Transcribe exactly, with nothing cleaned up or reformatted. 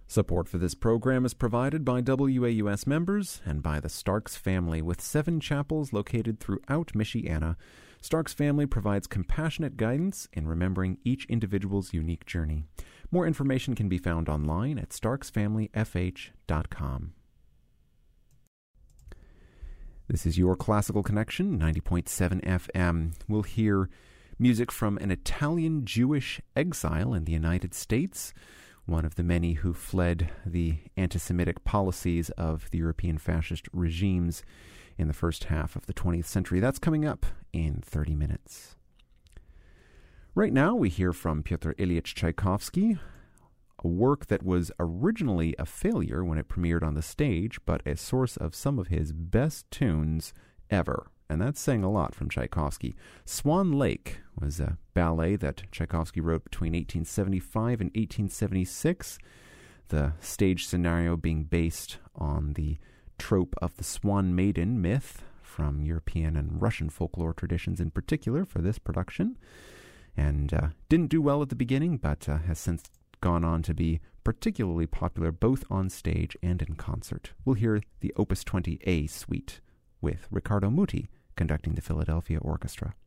Support for this program is provided by W A U S members and by the Starks family, with seven chapels located throughout Michiana. Starks family provides compassionate guidance in remembering each individual's unique journey. More information can be found online at starks family f h dot com. This is your Classical Connection, ninety point seven F M. We'll hear music from an Italian Jewish exile in the United States, one of the many who fled the anti-Semitic policies of the European fascist regimes in the first half of the twentieth century. That's coming up in thirty minutes. Right now we hear from Pyotr Ilyich Tchaikovsky, a work that was originally a failure when it premiered on the stage, but a source of some of his best tunes ever. And that's saying a lot from Tchaikovsky. Swan Lake was a ballet that Tchaikovsky wrote between eighteen seventy-five and eighteen seventy-six, the stage scenario being based on the trope of the Swan Maiden myth from European and Russian folklore traditions in particular for this production. And uh, didn't do well at the beginning, but uh, has since gone on to be particularly popular both on stage and in concert. We'll hear the Opus twenty A suite with Riccardo Muti conducting the Philadelphia Orchestra.